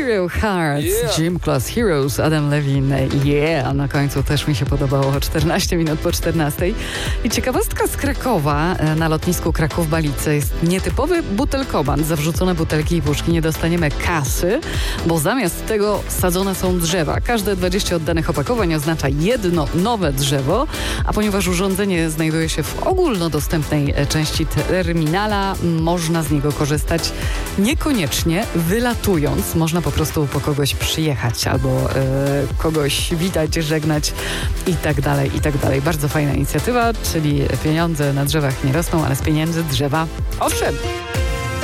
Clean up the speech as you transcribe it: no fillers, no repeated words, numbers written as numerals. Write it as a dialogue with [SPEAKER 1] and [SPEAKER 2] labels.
[SPEAKER 1] Hero Hearts, Gym Class Heroes, Adam Levine, a na końcu też mi się podobało, 14 minut po 14. I ciekawostka z Krakowa, na lotnisku Kraków-Balice jest nietypowy butelkoban. Za wrzucone butelki i puszki nie dostaniemy kasy, bo zamiast tego sadzone są drzewa. Każde 20 oddanych opakowań oznacza jedno nowe drzewo, a ponieważ urządzenie znajduje się w ogólnodostępnej części terminala, można z niego korzystać niekoniecznie wylatując. Można po prostu po kogoś przyjechać albo kogoś witać, żegnać i tak dalej, i tak dalej. Bardzo fajna inicjatywa, czyli pieniądze na drzewach nie rosną, ale z pieniędzy drzewa owszem.